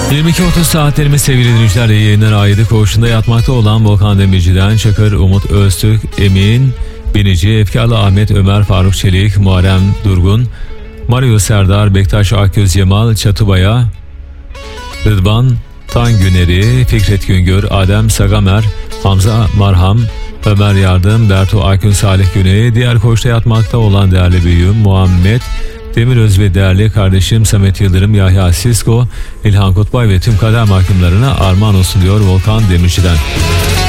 22.30 saatlerimiz sevgili dinleyiciler, yayınlara ayırdık. Koğuşunda yatmakta olan Volkan Demirci'den Çakır, Umut Öztürk, Emin Binici, Efkarlı Ahmet, Ömer Faruk Çelik, Muharrem Durgun, Mario Serdar, Bektaş Akgöz, Cemal Çatıbaya, Rıdvan Tangüneri, Fikret Güngör, Adem Sagamer, Hamza Marham, Ömer Yardım, Berto Akün, Salih Güney, diğer koğuşta yatmakta olan değerli büyüğüm Muhammed Demiröz ve değerli kardeşim Samet Yıldırım, Yahya Sisko, İlhan Kutbay ve tüm kader mahkumlarına armağan olsun diyor Volkan Demirci'den.